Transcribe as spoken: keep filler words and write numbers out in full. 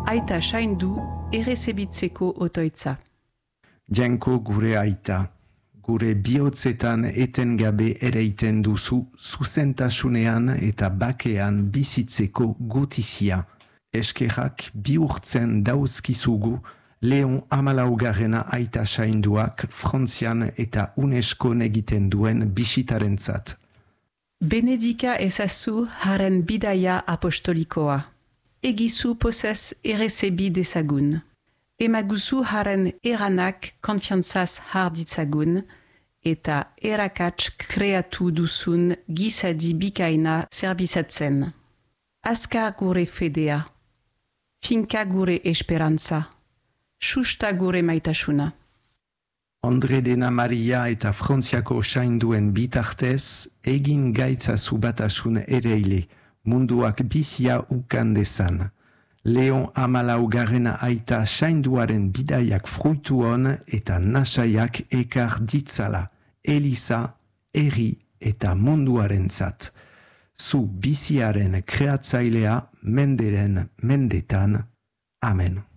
aita saindu errezebitzeko otoitza. Jainko gure aita, gure bihotzetan etengabe ereiten duzu zuzentasunean eta bakean bizitzeko gutizia. Eskerrak bihurtzen dauzkizugu Leon hamalaugarrena aita sainduak Frantzian eta UNESCO egiten duen bisitarentzat. Benedika ezazu haren bidaia apostolikoa. Egizu pozez errezebi dezagun. Emaguzu haren eranak konfiantzaz harditzagun eta erakats kreatu duzun gizadi bikaina zerbizatzen. Azkar gure fedea. Finka gure esperantza. Susta gure maitasuna. Andre dena Maria eta Frantziako sainduen bitartez, egin gaitzazu batasun ereile, munduak bizia ukan dezan. Leon hamalaugarrena aita sainduaren bidaiak fruitu hon eta nasaiak ekar ditzala, Eliza, herri eta munduarentzat. Zu biziaren kreatzailea menderen mendetan. Amen.